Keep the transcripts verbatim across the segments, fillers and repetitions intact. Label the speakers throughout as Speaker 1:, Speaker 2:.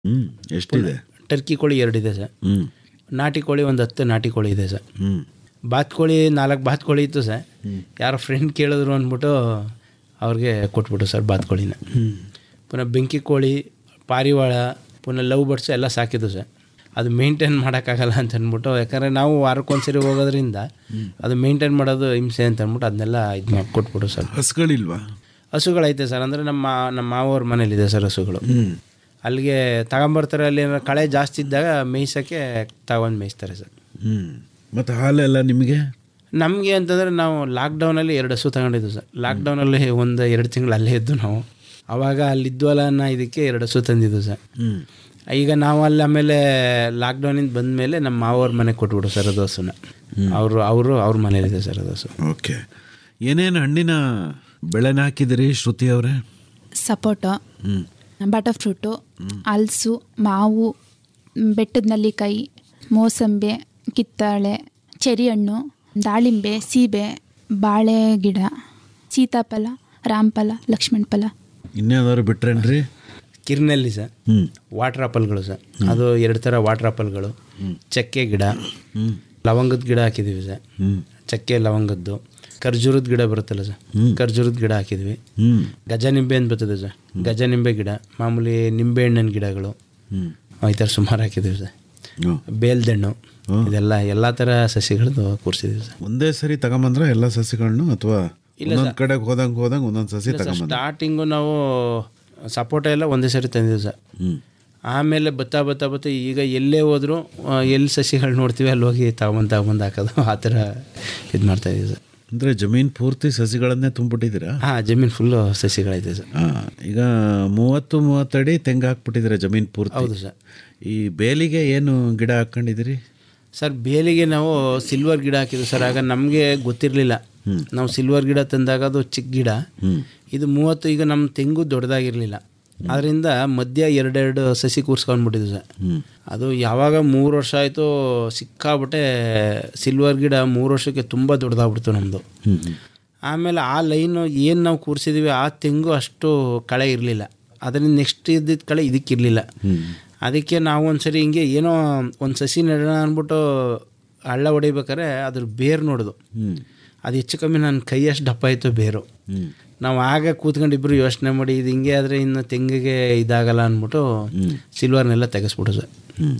Speaker 1: ಹ್ಞೂ ಎಷ್ಟಿದೆ?
Speaker 2: ಟರ್ಕಿ ಕೋಳಿ ಎರಡಿದೆ ಸರ್.
Speaker 1: ಹ್ಞೂ
Speaker 2: ನಾಟಿ ಕೋಳಿ ಒಂದು ಹತ್ತು ನಾಟಿ ಕೋಳಿ ಇದೆ ಸರ್.
Speaker 1: ಹ್ಞೂ
Speaker 2: ಬಾತ್ಕೋಳಿ ನಾಲ್ಕು ಬಾತ್ಕೋಳಿ ಇತ್ತು ಸರ್. ಯಾರೋ ಫ್ರೆಂಡ್ ಕೇಳಿದ್ರು ಅಂದ್ಬಿಟ್ಟು ಅವ್ರಿಗೆ ಕೊಟ್ಬಿಟ್ಟು ಸರ್ ಬಾತ್ಕೋಳಿನ. ಪುನಃ ಬೆಂಕಿ ಕೋಳಿ, ಪಾರಿವಾಳ, ಪುನಃ ಲವ್ ಬರ್ಡ್ಸ್ ಎಲ್ಲ ಸಾಕಿದ್ದು ಸರ್. ಅದು ಮೇಂಟೈನ್ ಮಾಡೋಕ್ಕಾಗಲ್ಲ ಅಂತ ಅಂದ್ಬಿಟ್ಟು, ಯಾಕಂದರೆ ನಾವು ವಾರಕ್ಕೊಂದ್ಸರಿ ಹೋಗೋದ್ರಿಂದ ಅದು ಮೇಂಟೈನ್ ಮಾಡೋದು ಹಿಂಸೆ ಅಂತ ಅಂದ್ಬಿಟ್ಟು ಅದನ್ನೆಲ್ಲ ಇದು ಮಾಡಿ ಕೊಟ್ಬಿಟ್ಟು ಸರ್.
Speaker 1: ಹಸುಗಳಿಲ್ವಾ?
Speaker 2: ಹಸುಗಳೈತೆ ಸರ್. ಅಂದರೆ ನಮ್ಮ ನಮ್ಮ ಮಾವವ್ರ ಮನೇಲಿದೆ ಸರ್ ಹಸುಗಳು. ಅಲ್ಲಿಗೆ ತಗೊಂಬರ್ತಾರೆ. ಅಲ್ಲಿ ಏನಾರು ಕಳೆ ಜಾಸ್ತಿ ಇದ್ದಾಗ ಮೇಯ್ಸೋಕ್ಕೆ ತಗೊಂಡು ಮೇಯಿಸ್ತಾರೆ ಸರ್.
Speaker 1: ಹ್ಞೂ ಮತ್ತು ಹಾಲೆಲ್ಲ ನಿಮಗೆ?
Speaker 2: ನಮಗೆ ಅಂತಂದರೆ ನಾವು ಲಾಕ್ಡೌನಲ್ಲಿ ಎರಡು ಹಸು ತಗೊಂಡಿದ್ದು ಸರ್. ಲಾಕ್ಡೌನಲ್ಲಿ ಒಂದು ಎರಡು ತಿಂಗಳು ಅಲ್ಲೇ ಇದ್ದು ನಾವು. ಆವಾಗ ಅಲ್ಲಿದ್ವಲ್ಲ ಅನ್ನೋ ಇದಕ್ಕೆ ಎರಡು ಹಸು ತಂದಿದ್ದು ಸರ್. ಈಗ ನಾವು ಅಲ್ಲಿ ಆಮೇಲೆ ಲಾಕ್ಡೌನಿಂದ ಬಂದ ಮೇಲೆ ನಮ್ಮ ಮಾವವ್ರ ಮನೆಗೆ ಕೊಟ್ಬಿಡು ಸರ್ ಅದು ಹಸುನ. ಅವರು ಅವರು ಅವ್ರ ಮನೇಲಿದೆ ಸರ್ ಅದು ಹಸು.
Speaker 1: ಓಕೆ. ಏನೇನು ಹಣ್ಣಿನ ಬೆಳೆನ ಹಾಕಿದಿರಿ ಶ್ರುತಿ ಅವರೇ?
Speaker 3: ಸಪೋಟೊ, ಬಟರ್ ಫ್ರೂಟು, ಹಲಸು, ಮಾವು, ಬೆಟ್ಟದ ನೆಲ್ಲಿಕಾಯಿ, ಮೋಸಂಬಿ, ಕಿತ್ತಾಳೆ, ಚೆರಿ ಹಣ್ಣು, ದಾಳಿಂಬೆ, ಸೀಬೆ, ಬಾಳೆ ಗಿಡ, ಸೀತಾಫಲ, ರಾಮಫಲ, ಲಕ್ಷ್ಮಣ ಫಲ.
Speaker 1: ಇನ್ಯಾವ್ದಾದ್ರು ಬಿಟ್ರೇನ್ರಿ?
Speaker 2: ಕಿರ್ನೆಲ್ಲಿ ಸರ್. Water ಆಪಲ್ಗಳು sir. ಅದು ಎರಡು ಥರ ವಾಟರ್ ಆಪಲ್ಗಳು. ಚಕ್ಕೆ ಗಿಡ, ಲವಂಗದ ಗಿಡ ಹಾಕಿದ್ದೀವಿ ಸರ್. ಚಕ್ಕೆ ಲವಂಗದ್ದು. ಖರ್ಜೂರದ ಗಿಡ ಬರುತ್ತಲ್ಲ ಸರ್, ಖರ್ಜೂರದ ಗಿಡ ಹಾಕಿದ್ವಿ. ಗಜ ನಿಂಬೆ ಅಂತ ಬರ್ತದೆ ಸರ್, ಗಜ ನಿಂಬೆ ಗಿಡ. ಮಾಮೂಲಿ ನಿಂಬೆ ಹಣ್ಣಿನ ಗಿಡಗಳು ಈ ಥರ ಸುಮಾರು ಹಾಕಿದ್ದೀವಿ ಸರ್. ಬೇಲ್ದಣ್ಣು, ಇದೆಲ್ಲ ಎಲ್ಲ ಥರ ಸಸಿಗಳದ್ದು ಕೂರಿಸಿದ್ದೀವಿ ಸರ್.
Speaker 1: ಒಂದೇ ಸರಿ ತಗೊಂಬಂದ್ರೆ ಎಲ್ಲ ಸಸಿಗಳನ್ನು, ಅಥವಾ ಒಂದೊಂದು ಕಡೆಗೆ ಹೋದಂಗೆ ಹೋದಂಗೆ ಒಂದೊಂದು ಸಸಿ ತಗೊಂಬಂದ್ರೆ?
Speaker 2: ಸ್ಟಾರ್ಟಿಂಗು ನಾವು ಸಪೋಟ ಎಲ್ಲ ಒಂದೇ ಸರಿ ತಂದಿದ್ದೀವಿ ಸರ್. ಆಮೇಲೆ ಬತ್ತಾ ಬತ್ತಾ ಬತ್ತಾ ಈಗ ಎಲ್ಲೇ ಹೋದರೂ ಎಲ್ಲಿ ಸಸಿಗಳು ನೋಡ್ತೀವಿ ಅಲ್ಲಿ ಹೋಗಿ ತಗೊಂಬಂದು ತಗೊಂಬಂದು ಹಾಕೋದು, ಆ ಥರ ಇದು ಮಾಡ್ತಾಯಿದ್ದೀವಿ ಸರ್.
Speaker 1: ಅಂದರೆ ಜಮೀನು ಪೂರ್ತಿ ಸಸಿಗಳನ್ನೇ ತುಂಬಿಟ್ಟಿದ್ದೀರಾ?
Speaker 2: ಹಾಂ, ಜಮೀನು ಫುಲ್ಲು ಸಸಿಗಳೈತೆ ಸರ್.
Speaker 1: ಹಾಂ, ಈಗ ಮೂವತ್ತು ಮೂವತ್ತಡಿ ತೆಂಗು ಹಾಕ್ಬಿಟ್ಟಿದ್ದೀರಾ ಜಮೀನು ಪೂರ್ತಿ?
Speaker 2: ಹೌದು ಸರ್.
Speaker 1: ಈ ಬೇಲಿಗೆ ಏನು ಗಿಡ ಹಾಕ್ಕೊಂಡಿದ್ದೀರಿ
Speaker 2: ಸರ್? ಬೇಲಿಗೆ ನಾವು ಸಿಲ್ವರ್ ಗಿಡ ಹಾಕಿದ್ವಿ ಸರ್. ಆಗ ನಮಗೆ ಗೊತ್ತಿರಲಿಲ್ಲ. ನಾವು ಸಿಲ್ವರ್ ಗಿಡ ತಂದಾಗ ಅದು ಚಿಕ್ಕ ಗಿಡ, ಇದು ಮೂವತ್ತು. ಈಗ ನಮ್ಮ ತೆಂಗು ದೊಡ್ಡದಾಗಿರಲಿಲ್ಲ, ಅದರಿಂದ ಮಧ್ಯ ಎರಡೆರಡು ಸಸಿ ಕೂರಿಸ್ಕೊಂಡ್ಬಿಟ್ಟಿದ್ವಿ ಸರ್. ಅದು ಯಾವಾಗ ಮೂರು ವರ್ಷ ಆಯಿತು ಸಿಕ್ಕಾಬಿಟ್ಟೆ ಸಿಲ್ವರ್ ಗಿಡ ಮೂರು ವರ್ಷಕ್ಕೆ ತುಂಬ ದೊಡ್ಡದಾಗ್ಬಿಡ್ತು ನಮ್ಮದು. ಆಮೇಲೆ ಆ ಲೈನು ಏನು ನಾವು ಕೂರಿಸಿದ್ವಿ ಆ ತೆಂಗು ಅಷ್ಟು ಕಳೆ ಇರಲಿಲ್ಲ, ಅದರಿಂದ ನೆಕ್ಸ್ಟ್ ಇದ್ದಿದ್ದ ಕಳೆ ಇದಕ್ಕಿರಲಿಲ್ಲ. ಅದಕ್ಕೆ ನಾವು ಒಂದು ಸರಿ ಹಿಂಗೆ ಏನೋ ಒಂದು ಸಸಿ ನೆಡೋಣ ಅಂದ್ಬಿಟ್ಟು ಹಳ್ಳ ಹೊಡಿಬೇಕಾರೆ ಅದ್ರ ಬೇರು ನೋಡೋದು. ಅದು ಹೆಚ್ಚು ಕಮ್ಮಿ ನನ್ನ ಕೈಯಷ್ಟು ದಪ್ಪ ಆಯಿತು ಬೇರು. ನಾವು ಆಗ ಕೂತ್ಕೊಂಡಿಬ್ಬರು ಯೋಚನೆ ಮಾಡಿ ಇದು ಹಿಂಗೆ ಆದರೆ ಇನ್ನು ತೆಂಗಿಗೆ ಇದಾಗಲ್ಲ ಅಂದ್ಬಿಟ್ಟು ಸಿಲ್ವರ್ನೆಲ್ಲ ತೆಗೆಸ್ಬಿಟ್ಟು ಸರ್.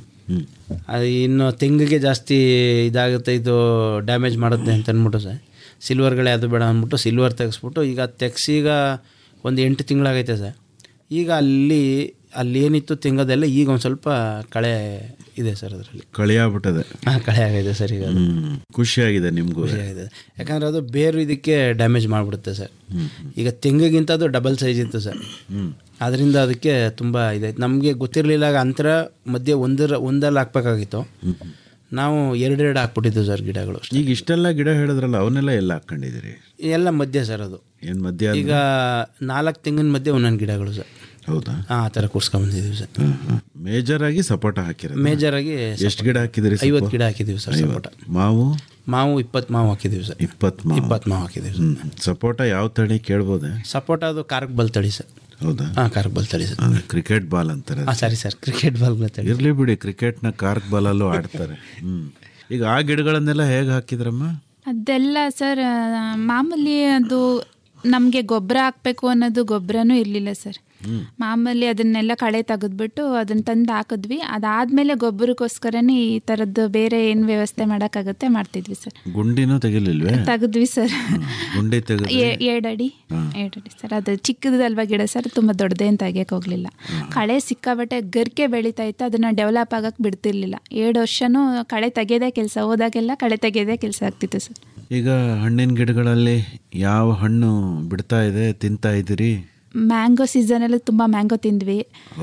Speaker 2: ಅದು ಇನ್ನು ತೆಂಗಿಗೆ ಜಾಸ್ತಿ ಇದಾಗುತ್ತೆ, ಇದು ಡ್ಯಾಮೇಜ್ ಮಾಡುತ್ತೆ ಅಂತ ಅಂದ್ಬಿಟ್ಟು ಸರ್ ಸಿಲ್ವರ್ಗಳೇ ಅದು ಬೇಡ ಅಂದ್ಬಿಟ್ಟು ಸಿಲ್ವರ್ ತೆಗೆಸ್ಬಿಟ್ಟು ಈಗ ತೆಗ್ಸಿ ಈಗ ಒಂದು ಎಂಟು ತಿಂಗಳಾಗೈತೆ ಸರ್. ಈಗ ಅಲ್ಲಿ ಅಲ್ಲೇನಿತ್ತು ತೆಂಗದೆಲ್ಲ ಈಗ ಒಂದು ಸ್ವಲ್ಪ ಕಳೆ ಇದೆ ಸರ್, ಅದರಲ್ಲಿ
Speaker 1: ಕಳೆ ಆಗ್ಬಿಟ್ಟದೆ.
Speaker 2: ಹಾಂ, ಕಳೆ ಆಗಿದೆ ಸರ್. ಈಗ
Speaker 1: ಖುಷಿಯಾಗಿದೆ ನಿಮಗೂ?
Speaker 2: ಖುಷಿಯಾಗಿದೆ, ಯಾಕಂದರೆ ಅದು ಬೇರು ಇದಕ್ಕೆ ಡ್ಯಾಮೇಜ್ ಮಾಡಿಬಿಡುತ್ತೆ ಸರ್. ಈಗ ತೆಂಗಿಗಿಂತ ಅದು ಡಬಲ್ ಸೈಜ್ ಇತ್ತು ಸರ್, ಅದರಿಂದ ಅದಕ್ಕೆ ತುಂಬ ಇದಾಯ್ತು. ನಮಗೆ ಗೊತ್ತಿರಲಿಲ್ಲ ಅಂತರ ಮಧ್ಯೆ ಒಂದರ ಒಂದಲ್ಲಿ ಹಾಕ್ಬೇಕಾಗಿತ್ತು, ನಾವು ಎರಡೆರಡು ಹಾಕ್ಬಿಟ್ಟಿದ್ದು ಸರ್ ಗಿಡಗಳು.
Speaker 1: ಈಗ ಇಷ್ಟೆಲ್ಲ ಗಿಡ ಹೇಳಿದ್ರಲ್ಲ, ಅವನ್ನೆಲ್ಲ ಎಲ್ಲ ಹಾಕ್ಕೊಂಡಿದ್ದೀರಿ?
Speaker 2: ಎಲ್ಲ ಮಧ್ಯೆ ಸರ್. ಅದು
Speaker 1: ಏನು ಮಧ್ಯ?
Speaker 2: ಈಗ ನಾಲ್ಕು ತೆಂಗಿನ ಮಧ್ಯೆ ಒಂದೊಂದು ಗಿಡಗಳು ಸರ್.
Speaker 1: ಹೌದಾ?
Speaker 2: ಆ ಥರ ಕೂರ್ಸ್ಕೊಂಬಂದಿದ್ದೀವಿ ಸರ್.
Speaker 1: ಮೇಜರ್ ಆಗಿ ಸಪೋಟ ಹಾಕಿರ?
Speaker 2: ಮೇಜರ್ ಆಗಿ
Speaker 1: ಎಷ್ಟು ಗಿಡ ಹಾಕಿದಿರಿ?
Speaker 2: ಐವತ್ತು ಗಿಡ ಹಾಕಿದ್ದೀವಿ ಸರ್ ಸಪೋಟ.
Speaker 1: ಮಾವು?
Speaker 2: ಮಾವು ಇಪ್ಪತ್ತು ಮಾವು ಹಾಕಿದ್ದೀವಿ ಸರ್.
Speaker 1: ಇಪ್ಪತ್ತು ಮಾವು
Speaker 2: ಇಪ್ಪತ್ತು ಮಾವು ಹಾಕಿದ್ದೀವಿ ಸರ್.
Speaker 1: ಸಪೋಟ ಯಾವ ತಳಿ ಕೇಳ್ಬೋದೆ?
Speaker 2: ಸಪೋಟ ಅದು ಕಾರ್ಕ್ ಬಲ್ ತಳಿ ಸರ್.
Speaker 1: ಹೌದಾ?
Speaker 2: ಹಾಂ, ಕಾರ್ಕ್ ಬಾಲ್ ತಳಿ ಸರ್.
Speaker 1: ಕ್ರಿಕೆಟ್ ಬಾಲ್ ಅಂತಾರೆ.
Speaker 2: ಹಾಂ, ಸರಿ ಸರ್, ಕ್ರಿಕೆಟ್ ಬಾಲ್ ತಳಿ.
Speaker 1: ಇರಲಿ ಬಿಡಿ, ಕ್ರಿಕೆಟ್ನ ಕಾರ್ಕ್ ಬಾಲಲ್ಲೂ ಆಡ್ತಾರೆ. ಹ್ಞೂ ಈಗ ಆ ಗಿಡಗಳನ್ನೆಲ್ಲ ಹೇಗೆ ಹಾಕಿದ್ರಮ್ಮ?
Speaker 3: ಅದೆಲ್ಲ ಸರ್ ಮಾಮೂಲಿ ಅದು ನಮಗೆ ಗೊಬ್ಬರ ಹಾಕಬೇಕು ಅನ್ನೋದು ಗೊಬ್ಬರನೂ ಇರಲಿಲ್ಲ ಸರ್. ಮಾಮೂಲಿ ಅದನ್ನೆಲ್ಲ ಕಳೆ ತೆಗೆದ್ಬಿಟ್ಟು ಅದನ್ನು ತಂದು ಹಾಕಿದ್ವಿ. ಅದಾದಮೇಲೆ ಗೊಬ್ಬರಕ್ಕೋಸ್ಕರನೇ ಈ ಥರದ್ದು ಬೇರೆ ಏನು ವ್ಯವಸ್ಥೆ ಮಾಡೋಕ್ಕಾಗುತ್ತೆ ಮಾಡ್ತಿದ್ವಿ ಸರ್.
Speaker 1: ಗುಂಡಿನೂ ತೆಗಿಲಿಲ್ವೇ?
Speaker 3: ತೆಗೆದ್ವಿ ಸರ್,
Speaker 1: ಗುಂಡಿ ತೆಗೆದು
Speaker 3: ಏಡಡಿ ಏಡಡಿ ಸರ್. ಅದು ಚಿಕ್ಕದಲ್ವ ಗಿಡ ಸರ್, ತುಂಬ ದೊಡ್ಡದೇನು ತೆಗಿಯೋಕೆ ಹೋಗಲಿಲ್ಲ. ಕಳೆ ಸಿಕ್ಕಾಬಟ್ಟೆ ಗರಿಕೆ ಬೆಳೀತಾ ಇತ್ತು, ಅದನ್ನು ಡೆವಲಪ್ ಆಗೋಕ್ಕೆ ಬಿಡ್ತಿರ್ಲಿಲ್ಲ. ಎರಡು ವರ್ಷನೂ ಕಳೆ ತೆಗೆಯೋದೇ ಕೆಲಸ, ಹೋದಾಗೆಲ್ಲ ಕಳೆ ತೆಗೆಯೋದೇ ಕೆಲಸ ಆಗ್ತಿತ್ತು ಸರ್.
Speaker 1: ಈಗ ಹಣ್ಣಿನ ಗಿಡಗಳಲ್ಲಿ ಯಾವ ಹಣ್ಣು ಬಿಡ್ತಾ ಇದೆ, ತಿಂತಾ ಇದ್ದೀರಿ?
Speaker 3: ಮ್ಯಾಂಗೋ ಸೀಸನಲ್ಲಿ ತುಂಬ ಮ್ಯಾಂಗೋ ತಿಂದ್ವಿ.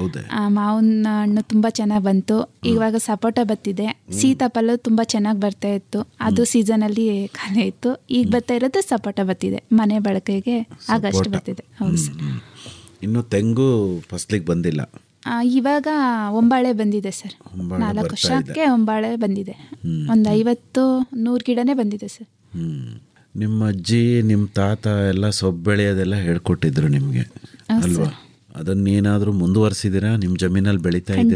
Speaker 3: ಮಾವಿನ ಹಣ್ಣು ತುಂಬ ಚೆನ್ನಾಗಿ ಬಂತು. ಇವಾಗ ಸಪೋಟ ಬತ್ತಿದೆ. ಸೀತಾಫಲ ತುಂಬ ಚೆನ್ನಾಗಿ ಬರ್ತಾ ಇತ್ತು, ಅದು ಸೀಸನಲ್ಲಿ ಖಾಲಿ ಇತ್ತು. ಈಗ ಬರ್ತಾ ಇರೋದು ಸಪೋಟ ಬತ್ತಿದೆ, ಮನೆ ಬಳಕೆಗೆ ಆಗಷ್ಟು ಬರ್ತಿದೆ. ಹೌದು ಸರ್.
Speaker 1: ಇನ್ನು ತೆಂಗು ಫಸಲಿಗೆ ಬಂದಿಲ್ಲ?
Speaker 3: ಇವಾಗ ಒಂಬಾಳೆ ಬಂದಿದೆ ಸರ್. ನಾಲ್ಕು ವರ್ಷಕ್ಕೆ ಒಂಬಾಳೆ ಬಂದಿದೆ. ಒಂದು ಐವತ್ತು ನೂರು ಗಿಡನೇ ಬಂದಿದೆ ಸರ್.
Speaker 1: ನಿಮ್ಮ ಅಜ್ಜಿ ನಿಮ್ಮ ತಾತ ಎಲ್ಲ ಸೊಪ್ಪು ಬೆಳೆಯೋದೆಲ್ಲ ಹೇಳ್ಕೊಟ್ಟಿದ್ರು ನಿಮಗೆ ಅಲ್ವಾ? ಅದನ್ನೇನಾದರೂ ಮುಂದುವರಿಸಿದ್ದೀರಾ? ನಿಮ್ಮ ಜಮೀನಲ್ಲಿ ಬೆಳೀತಾ ಇದ್ದೀರಾ?